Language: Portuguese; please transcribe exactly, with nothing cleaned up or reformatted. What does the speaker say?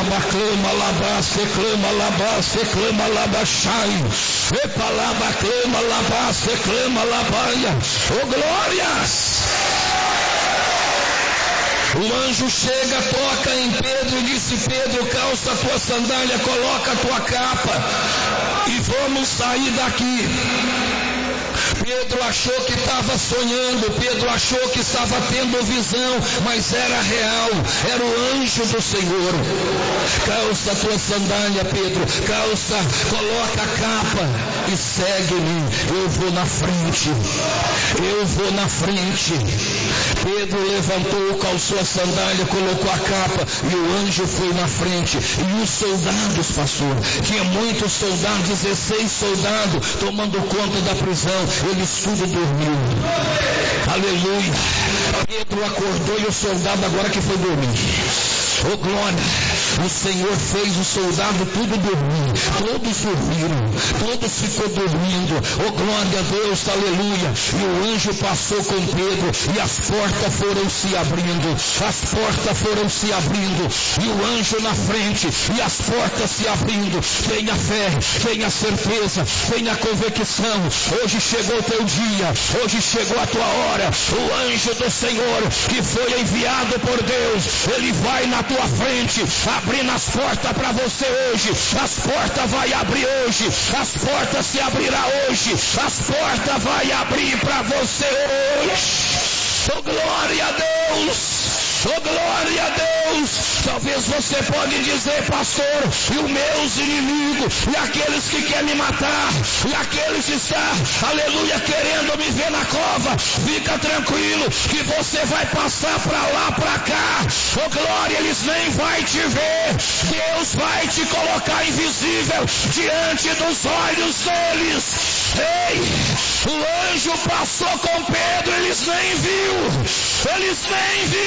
Epalaba, clama, labá, se clama, labá, se clama, labá, chai. Epalaba, clama, labá, se clama, labaia. Oh, glórias! O anjo chega, toca em Pedro e disse: Pedro, calça a tua sandália, coloca a tua capa e vamos sair daqui. Pedro achou que estava sonhando, Pedro achou que estava tendo visão, mas era real, era o anjo do Senhor. Calça a tua sandália, Pedro, calça, coloca a capa e segue-me, eu vou na frente, eu vou na frente. Pedro levantou, calçou a sandália, colocou a capa e o anjo foi na frente. E os soldados, pastor, tinha muitos soldados, dezesseis soldados tomando conta da prisão, eles tudo dormiu. Aleluia. Pedro acordou e o soldado agora que foi dormir. Oh, glória! O Senhor fez o soldado tudo dormir. Todos dormiram. Todos ficou dormindo. Oh, glória a Deus, aleluia. E o anjo passou com Pedro e as portas foram se abrindo. As portas foram se abrindo. E o anjo na frente e as portas se abrindo. Tenha fé, tenha certeza, tenha convicção. Hoje chegou o teu dia. Hoje chegou a tua hora. O anjo do Senhor que foi enviado por Deus, ele vai na tua frente, abrindo as portas para você hoje. As portas vai abrir hoje, as portas se abrirá hoje, as portas vai abrir para você hoje. Oh, glória a Deus! Oh, glória a Deus! Talvez você pode dizer, pastor, e os meus inimigos, e aqueles que querem me matar, e aqueles que estão, aleluia, querendo me ver na cova, fica tranquilo, que você vai passar para lá, para cá. Oh, glória, eles nem vai te ver. Deus vai te colocar invisível diante dos olhos deles. Ei, o anjo passou com Pedro, eles nem viu, eles nem viu.